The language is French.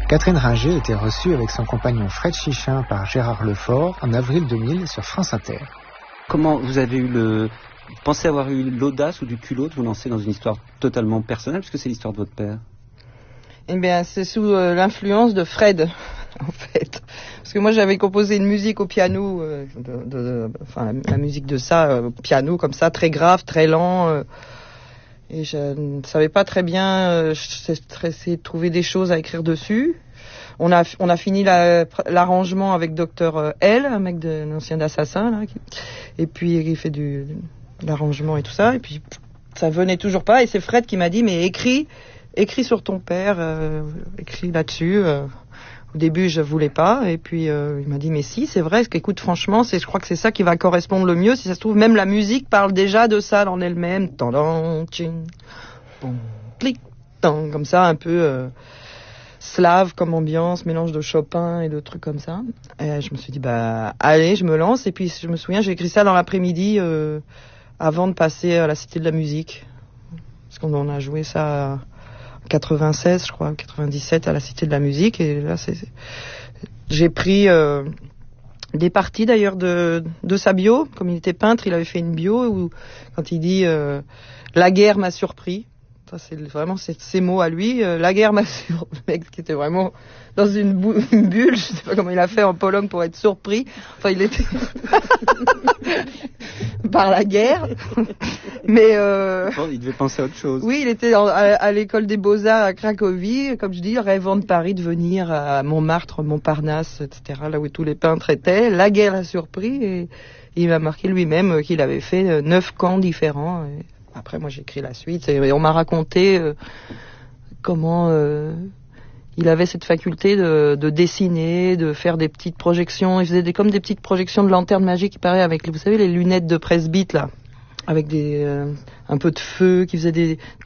Catherine Ringer était reçue avec son compagnon Fred Chichin par Gérard Lefort en avril 2000 sur France Inter. Comment vous avez vous pensez avoir eu l'audace ou du culot de vous lancer dans une histoire totalement personnelle, puisque c'est l'histoire de votre père? Eh bien, c'est sous l'influence de Fred, en fait. Parce que moi, j'avais composé une musique au piano, la musique de ça, piano comme ça, très grave, très lent. Et je ne savais pas très bien, essayé de trouver des choses à écrire dessus. On a fini l'arrangement avec Dr L, un mec un ancien d'Assassin, là, et puis il fait l'arrangement et tout ça, et puis ça venait toujours pas, et c'est Fred qui m'a dit, mais écris sur ton père, écris là-dessus. Au début, je voulais pas, et puis il m'a dit, mais si, c'est vrai, écoute, franchement, je crois que c'est ça qui va correspondre le mieux. Si ça se trouve, même la musique parle déjà de ça en elle-même. Comme ça, un peu slave comme ambiance, mélange de Chopin et de trucs comme ça. Et je me suis dit, allez, je me lance. Et puis, je me souviens, j'ai écrit ça dans l'après-midi, avant de passer à la Cité de la Musique. Parce qu'on en a joué ça... 96, je crois, 97 à la Cité de la Musique, et là j'ai pris des parties d'ailleurs de sa bio. Comme il était peintre, il avait fait une bio où quand il dit la guerre m'a surpris. Ça, c'est vraiment ces mots à lui. La guerre m'a surpris. Le mec qui était vraiment dans une bulle. Je sais pas comment il a fait en Pologne pour être surpris. Enfin, il était par la guerre. Mais il devait penser à autre chose. Oui, il était à l'école des Beaux-Arts à Cracovie, comme je dis, rêvant de Paris, de venir à Montmartre, Montparnasse, etc., là où tous les peintres étaient. La guerre l'a surpris, et il m'a marqué lui-même qu'il avait fait 9 camps différents. Et après, moi, j'ai écrit la suite, et on m'a raconté comment il avait cette faculté de dessiner, de faire des petites projections. Il faisait comme des petites projections de lanternes magiques, il paraît, avec, vous savez, les lunettes de presbyte, là, avec un peu de feu, qui faisait